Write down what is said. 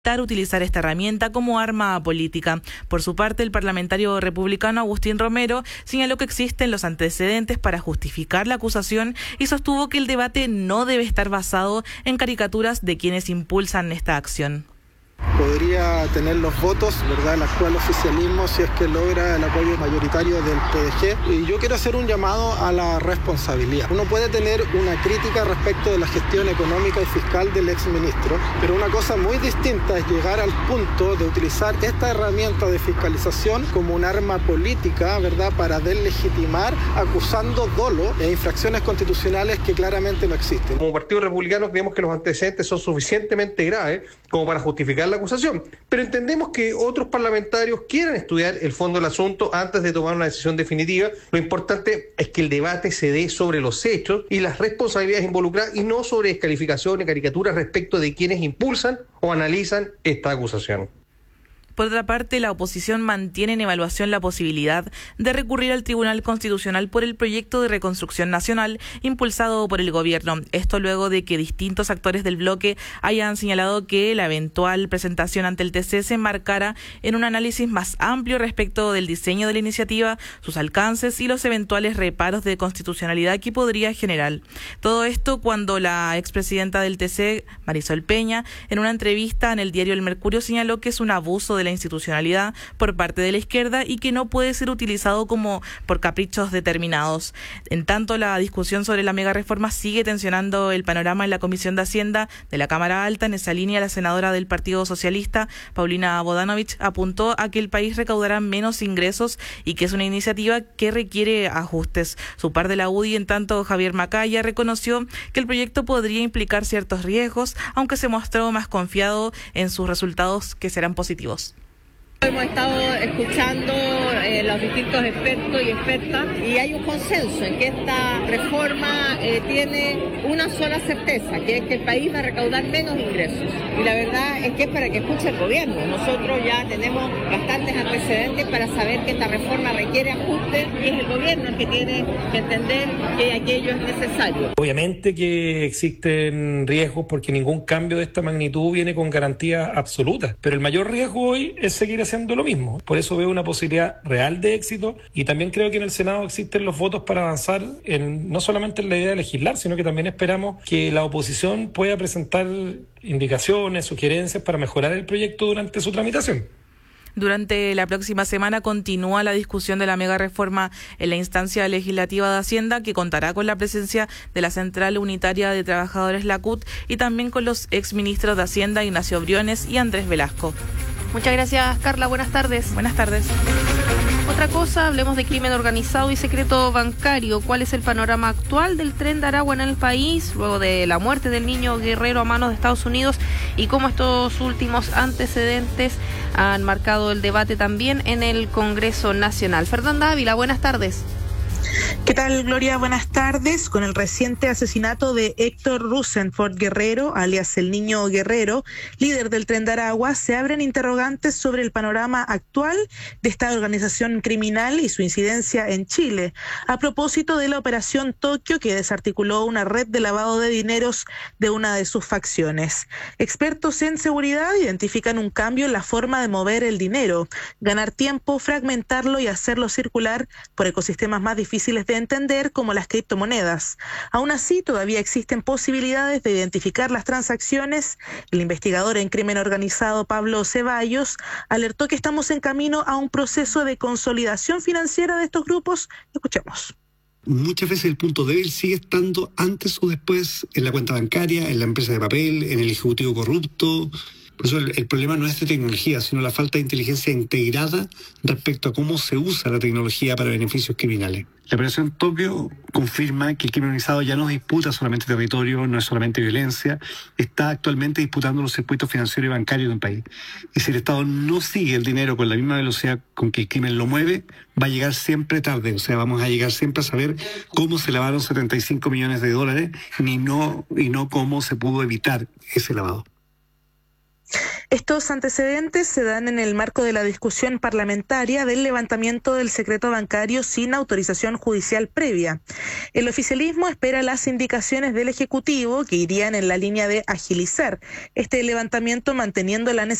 utilizar esta herramienta como arma política. Por su parte, el parlamentario republicano Agustín Romero señaló que existen los antecedentes para justificar la acusación y sostuvo que el debate no debe estar basado en caricaturas de quienes impulsan esta acción. Podría tener los votos, ¿verdad?, el actual oficialismo si es que logra el apoyo mayoritario del PDG. Y yo quiero hacer un llamado a la responsabilidad. Uno puede tener una crítica respecto de la gestión económica y fiscal del exministro, pero una cosa muy distinta es llegar al punto de utilizar esta herramienta de fiscalización como un arma política, ¿verdad?, para deslegitimar, acusando dolo e infracciones constitucionales que claramente no existen. Como Partido Republicano creemos que los antecedentes son suficientemente graves como para justificar la acusación, pero entendemos que otros parlamentarios quieran estudiar el fondo del asunto antes de tomar una decisión definitiva. Lo importante es que el debate se dé sobre los hechos y las responsabilidades involucradas y no sobre descalificaciones, caricaturas respecto de quienes impulsan o analizan esta acusación. Por otra parte, la oposición mantiene en evaluación la posibilidad de recurrir al Tribunal Constitucional por el proyecto de reconstrucción nacional impulsado por el gobierno. Esto luego de que distintos actores del bloque hayan señalado que la eventual presentación ante el TC se enmarcara en un análisis más amplio respecto del diseño de la iniciativa, sus alcances y los eventuales reparos de constitucionalidad que podría generar. Todo esto cuando la expresidenta del TC, Marisol Peña, en una entrevista en el diario El Mercurio señaló que es un abuso de la institucionalidad por parte de la izquierda y que no puede ser utilizado como por caprichos determinados. En tanto, la discusión sobre la mega reforma sigue tensionando el panorama en la Comisión de Hacienda de la Cámara Alta. En esa línea, la senadora del Partido Socialista, Paulina Bodanovich, apuntó a que el país recaudará menos ingresos y que es una iniciativa que requiere ajustes. Su par de la UDI, en tanto, Javier Macaya, reconoció que el proyecto podría implicar ciertos riesgos, aunque se mostró más confiado en sus resultados que serán positivos. Hemos estado escuchando los distintos expertos y expertas y hay un consenso en que esta reforma tiene una sola certeza, que es que el país va a recaudar menos ingresos. Y la verdad es que es para que escuche el gobierno. Nosotros ya tenemos bastantes antecedentes para saber que esta reforma requiere ajustes y es el gobierno el que tiene que entender que aquello es necesario. Obviamente que existen riesgos porque ningún cambio de esta magnitud viene con garantía absoluta, pero el mayor riesgo hoy es seguir haciendo lo mismo. Por eso veo una posibilidad real de éxito y también creo que en el Senado existen los votos para avanzar no solamente en la idea de legislar, sino que también esperamos que la oposición pueda presentar indicaciones, sugerencias para mejorar el proyecto durante su tramitación. Durante la próxima semana continúa la discusión de la mega reforma en la instancia legislativa de Hacienda, que contará con la presencia de la Central Unitaria de Trabajadores, la CUT, y también con los exministros de Hacienda, Ignacio Briones y Andrés Velasco. Muchas gracias, Carla. Buenas tardes. Buenas tardes. Otra cosa, hablemos de crimen organizado y secreto bancario. ¿Cuál es el panorama actual del Tren de Aragua en el país, luego de la muerte del niño Guerrero a manos de Estados Unidos, y cómo estos últimos antecedentes han marcado el debate también en el Congreso Nacional? Fernanda Ávila, buenas tardes. ¿Qué tal, Gloria? Buenas tardes. Con el reciente asesinato de Héctor Rosenford Guerrero, alias el Niño Guerrero, líder del Tren de Aragua, se abren interrogantes sobre el panorama actual de esta organización criminal y su incidencia en Chile, a propósito de la Operación Tokio, que desarticuló una red de lavado de dineros de una de sus facciones. Expertos en seguridad identifican un cambio en la forma de mover el dinero, ganar tiempo, fragmentarlo y hacerlo circular por ecosistemas más difíciles de entender, como las criptomonedas. Aún así, todavía existen posibilidades de identificar las transacciones. El investigador en crimen organizado Pablo Ceballos alertó que estamos en camino a un proceso de consolidación financiera de estos grupos. Escuchemos. Muchas veces el punto débil sigue estando antes o después en la cuenta bancaria, en la empresa de papel, en el ejecutivo corrupto. Por eso el problema no es de tecnología, sino la falta de inteligencia integrada respecto a cómo se usa la tecnología para beneficios criminales. La Operación Tokio confirma que el crimen organizado ya no disputa solamente territorio, no es solamente violencia, está actualmente disputando los circuitos financieros y bancarios de un país. Y si el Estado no sigue el dinero con la misma velocidad con que el crimen lo mueve, va a llegar siempre tarde. O sea, vamos a llegar siempre a saber cómo se lavaron 75 millones de dólares y no cómo se pudo evitar ese lavado. Estos antecedentes se dan en el marco de la discusión parlamentaria del levantamiento del secreto bancario sin autorización judicial previa. El oficialismo espera las indicaciones del Ejecutivo que irían en la línea de agilizar este levantamiento, manteniendo la necesidad